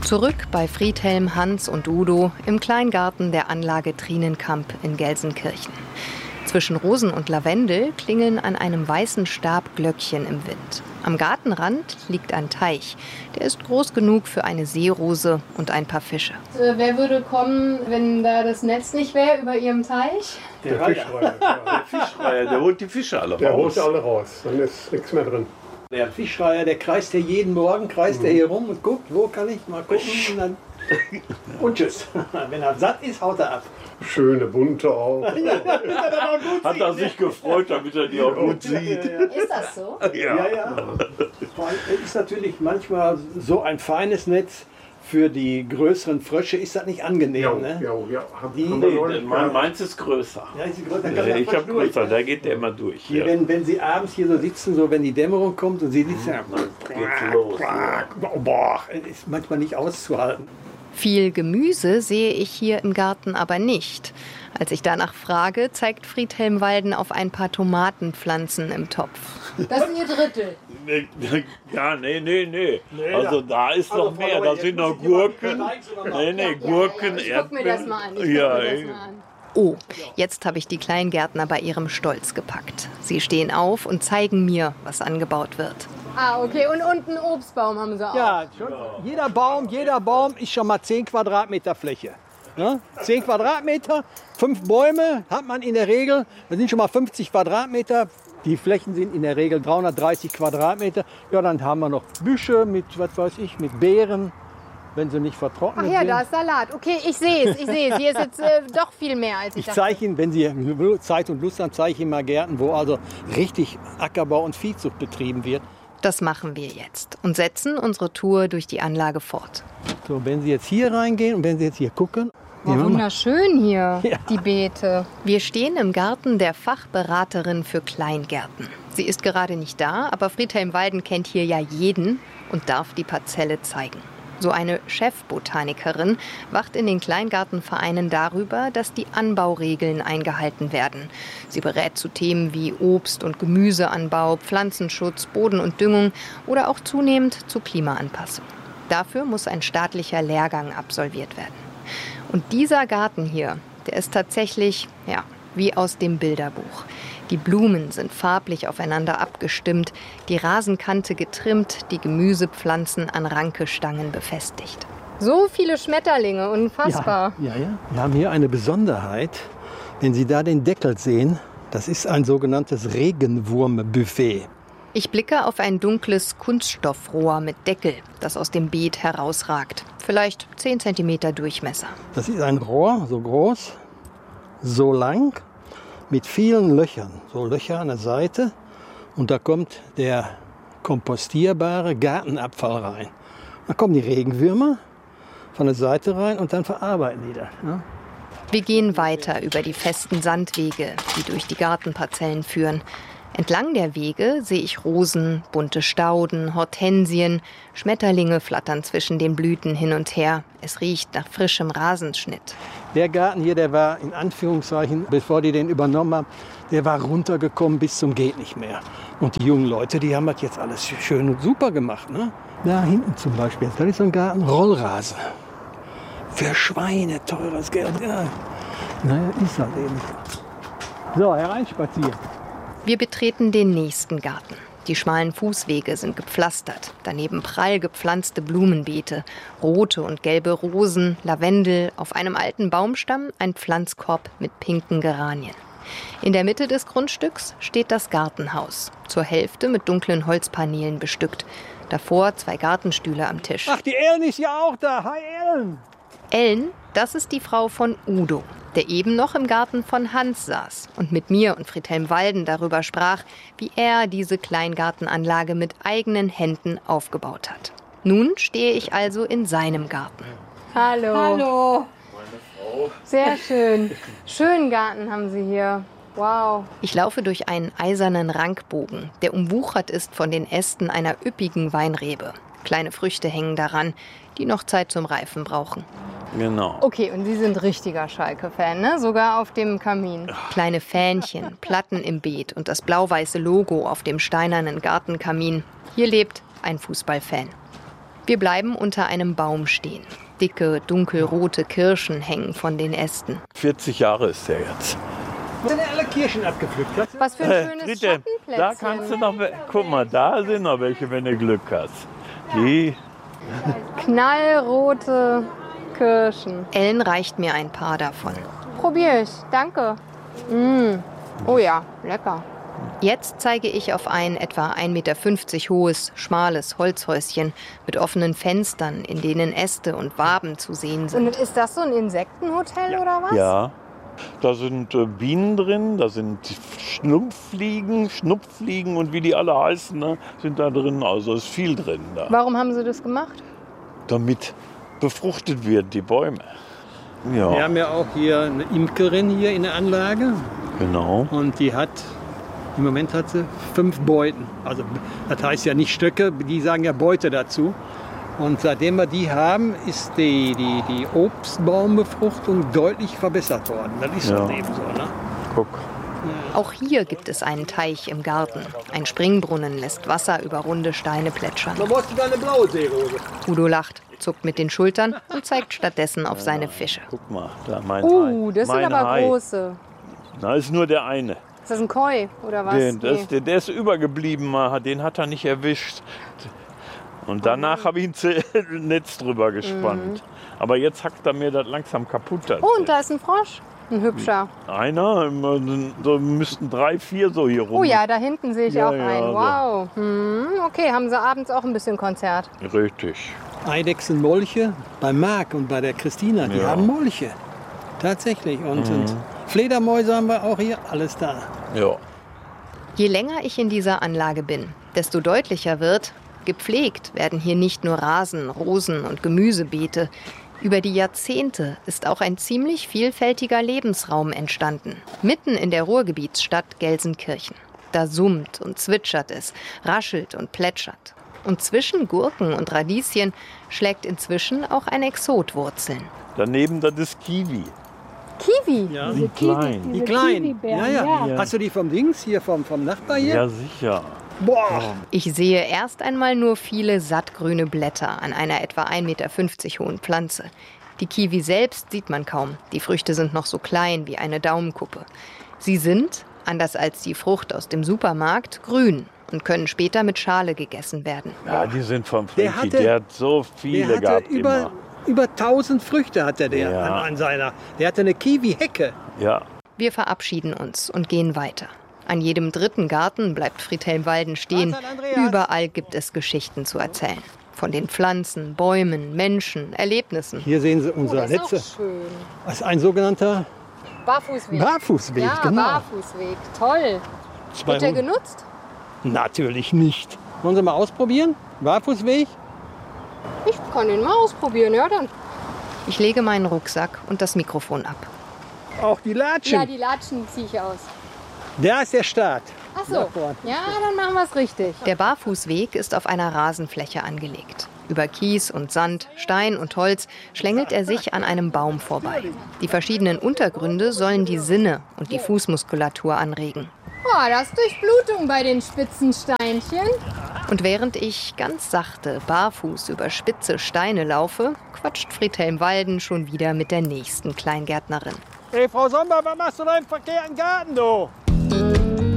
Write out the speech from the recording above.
Zurück bei Friedhelm, Hans und Udo im Kleingarten der Anlage Trienenkamp in Gelsenkirchen. Zwischen Rosen und Lavendel klingeln an einem weißen Stab Glöckchen im Wind. Am Gartenrand liegt ein Teich. Der ist groß genug für eine Seerose und ein paar Fische. Wer würde kommen, wenn da das Netz nicht wäre über Ihrem Teich? Der Fischreiher. Der Fischreiher, der holt die Fische alle raus. Der holt alle raus, dann ist nichts mehr drin. Der Fischreiher, der kreist hier jeden Morgen, kreist er hier rum und guckt, wo kann ich mal gucken und dann und tschüss. Wenn er satt ist, haut er ab. Schöne, bunte auch. Hat er sich gefreut, damit er die auch gut sieht. Ist das so? Ja. Es ist natürlich manchmal so ein feines Netz. Für die größeren Frösche ist das nicht angenehm. Ne? Meins ist größer. Ja, ist größer. Ich habe größer, da geht der immer durch. Hier, wenn sie abends hier so sitzen, so wenn die Dämmerung kommt und sie sitzen, Geht's los. boah, ist manchmal nicht auszuhalten. Viel Gemüse sehe ich hier im Garten aber nicht. Als ich danach frage, zeigt Friedhelm Walden auf ein paar Tomatenpflanzen im Topf. Das ist Ihr Drittel. Ja, nee. Also da ist noch mehr. Da sind noch Gurken. Gurken, Ich guck mir das mal an. Oh, jetzt habe ich die Kleingärtner bei ihrem Stolz gepackt. Sie stehen auf und zeigen mir, was angebaut wird. Ah, okay. Und einen Obstbaum haben Sie auch. Ja, schon. Jeder Baum ist schon mal 10 Quadratmeter Fläche. Ne? 10 Quadratmeter, 5 Bäume hat man in der Regel. Das sind schon mal 50 Quadratmeter. Die Flächen sind in der Regel 330 Quadratmeter. Ja, dann haben wir noch Büsche mit, mit Beeren, wenn sie nicht vertrocknet sind. Ach ja, da ist Salat. Okay, ich sehe es. Hier ist jetzt doch viel mehr, als ich dachte. Ich zeige Ihnen, wenn Sie Zeit und Lust haben, zeige ich Ihnen mal Gärten, wo also richtig Ackerbau und Viehzucht betrieben wird. Das machen wir jetzt und setzen unsere Tour durch die Anlage fort. So, wenn Sie jetzt hier reingehen und wenn Sie jetzt hier gucken. Oh, wunderschön hier, Ja. die Beete. Wir stehen im Garten der Fachberaterin für Kleingärten. Sie ist gerade nicht da, aber Friedhelm Walden kennt hier ja jeden und darf die Parzelle zeigen. So eine Chefbotanikerin wacht in den Kleingartenvereinen darüber, dass die Anbauregeln eingehalten werden. Sie berät zu Themen wie Obst- und Gemüseanbau, Pflanzenschutz, Boden- und Düngung oder auch zunehmend zu Klimaanpassung. Dafür muss ein staatlicher Lehrgang absolviert werden. Und dieser Garten hier, der ist tatsächlich, wie aus dem Bilderbuch. Die Blumen sind farblich aufeinander abgestimmt, die Rasenkante getrimmt, die Gemüsepflanzen an Rankestangen befestigt. So viele Schmetterlinge, unfassbar. Ja. Wir haben hier eine Besonderheit. Wenn Sie da den Deckel sehen, das ist ein sogenanntes Regenwurmbuffet. Ich blicke auf ein dunkles Kunststoffrohr mit Deckel, das aus dem Beet herausragt. Vielleicht 10 cm Durchmesser. Das ist ein Rohr, so groß, so lang, mit vielen Löchern. So Löcher an der Seite. Und da kommt der kompostierbare Gartenabfall rein. Da kommen die Regenwürmer von der Seite rein und dann verarbeiten die das. Ne? Wir gehen weiter über die festen Sandwege, die durch die Gartenparzellen führen. Entlang der Wege sehe ich Rosen, bunte Stauden, Hortensien, Schmetterlinge flattern zwischen den Blüten hin und her. Es riecht nach frischem Rasenschnitt. Der Garten hier, der war in Anführungszeichen, bevor die den übernommen haben, der war runtergekommen bis zum geht nicht mehr. Und die jungen Leute, die haben das jetzt alles schön und super gemacht. Ne? Da hinten zum Beispiel, da ist so ein Garten, Rollrasen. Für Schweine, teures Geld. Ja. Naja, ist halt eben. So, hereinspazieren. Wir betreten den nächsten Garten. Die schmalen Fußwege sind gepflastert. Daneben prall gepflanzte Blumenbeete. Rote und gelbe Rosen, Lavendel, auf einem alten Baumstamm ein Pflanzkorb mit pinken Geranien. In der Mitte des Grundstücks steht das Gartenhaus. Zur Hälfte mit dunklen Holzpaneelen bestückt. Davor 2 Gartenstühle am Tisch. Ach, die Ellen ist ja auch da. Hi, Ellen. Ellen, das ist die Frau von Udo, der eben noch im Garten von Hans saß und mit mir und Friedhelm Walden darüber sprach, wie er diese Kleingartenanlage mit eigenen Händen aufgebaut hat. Nun stehe ich also in seinem Garten. Hallo. Sehr schön. Schönen Garten haben Sie hier. Wow. Ich laufe durch einen eisernen Rankbogen, der umwuchert ist von den Ästen einer üppigen Weinrebe. Kleine Früchte hängen daran, die noch Zeit zum Reifen brauchen. Genau. Okay, und Sie sind richtiger Schalke-Fan, ne? Sogar auf dem Kamin. Kleine Fähnchen, Platten im Beet und das blau-weiße Logo auf dem steinernen Gartenkamin. Hier lebt ein Fußballfan. Wir bleiben unter einem Baum stehen. Dicke, dunkelrote Kirschen hängen von den Ästen. 40 Jahre ist der jetzt. Sind ja alle Kirschen abgepflückt? Was für ein schönes Friedhelm, Schattenplätzchen. da kannst du noch, guck mal, da sind noch welche, wenn du Glück hast. Die, Knallrote Kirschen. Ellen reicht mir ein paar davon. Probier ich. Danke. Oh ja, lecker. Jetzt zeige ich auf ein etwa 1,50 Meter hohes, schmales Holzhäuschen mit offenen Fenstern, in denen Äste und Waben zu sehen sind. Und ist das so ein Insektenhotel oder was? ja, da sind Bienen drin, da sind Schnupffliegen und wie die alle heißen, ne, sind da drin. Also ist viel drin da. Warum haben Sie das gemacht? Damit befruchtet wird, die Bäume. Ja, Wir haben ja auch hier eine Imkerin hier in der Anlage. genau. Und die hat, im Moment hat sie 5 Beuten. Also das heißt ja nicht Stöcke, die sagen ja Beute dazu. Und seitdem wir die haben, ist die Obstbaumbefruchtung deutlich verbessert worden. Das ist Ja. halt eben so. Ne? Guck. Auch hier gibt es einen Teich im Garten. Ein Springbrunnen lässt Wasser über runde Steine plätschern. Da brauchst du eine blaue Seerose. Udo lacht, zuckt mit den Schultern und zeigt stattdessen auf seine Fische. Guck mal, da mein Hai. Das sind Mein aber Hai. große. Na, ist nur der eine. Ist das ein Koi oder was? Der ist übergeblieben, den hat er nicht erwischt. Und danach habe ich ein Netz drüber gespannt. Aber jetzt hackt er mir das langsam kaputt. Oh, und da ist ein Frosch. Ein hübscher. Einer, so müssten 3, 4 so hier rum. Oh ja, da hinten sehe ich Ja, auch ja, einen. so. Wow. Okay, haben Sie abends auch ein bisschen Konzert? Richtig. Eidechsenmolche bei Marc und bei der Christina, die Ja. haben Molche. Tatsächlich. Und Fledermäuse haben wir auch hier, alles da. Ja. Je länger ich in dieser Anlage bin, desto deutlicher wird, gepflegt werden hier nicht nur Rasen, Rosen und Gemüsebeete. Über die Jahrzehnte ist auch ein ziemlich vielfältiger Lebensraum entstanden. Mitten in der Ruhrgebietsstadt Gelsenkirchen. Da summt und zwitschert es, raschelt und plätschert. Und zwischen Gurken und Radieschen schlägt inzwischen auch ein Exot Wurzeln. Daneben das ist Kiwi. Kiwi. Ja. Die kleinen. Die kleinen. Kiwibären, Ja. ja. Hast du die vom Dings hier, vom Nachbar hier? Ja, sicher. Boah. Ich sehe erst einmal nur viele sattgrüne Blätter an einer etwa 1,50 Meter hohen Pflanze. Die Kiwi selbst sieht man kaum. Die Früchte sind noch so klein wie eine Daumenkuppe. Sie sind, anders als die Frucht aus dem Supermarkt, grün und können später mit Schale gegessen werden. Ja, die sind von Der Frankie. hatte- Der hat so Der viele hatte gehabt über 1000 Früchte hatte der Ja. an seiner. Der hatte eine Kiwi-Hecke. immer. Ja. Wir verabschieden uns und gehen weiter. An jedem dritten Garten bleibt Friedhelm Walden stehen. Mahlzeit, Andreas. Überall gibt es Geschichten zu erzählen. Von den Pflanzen, Bäumen, Menschen, Erlebnissen. Hier sehen Sie unser Das ist letzter. auch schön. Das ist ein sogenannter Barfußweg. Barfußweg. Ja, genau. Barfußweg. Toll. Wird der genutzt? Natürlich nicht. Wollen Sie mal ausprobieren? Barfußweg? Ich kann den mal ausprobieren, ja dann. Ich lege meinen Rucksack und das Mikrofon ab. Auch die Latschen. Ja, die Latschen ziehe ich aus. Da ist der Start. Ach so. Da vorne. Ja, dann machen wir es richtig. Der Barfußweg ist auf einer Rasenfläche angelegt. Über Kies und Sand, Stein und Holz schlängelt er sich an einem Baum vorbei. Die verschiedenen Untergründe sollen die Sinne und die Fußmuskulatur anregen. Oh, das ist Durchblutung bei den spitzen Steinchen. Und während ich ganz sachte barfuß über spitze Steine laufe, quatscht Friedhelm Walden schon wieder mit der nächsten Kleingärtnerin. Hey, Frau Sommer, was machst du da im verkehrten Garten, du?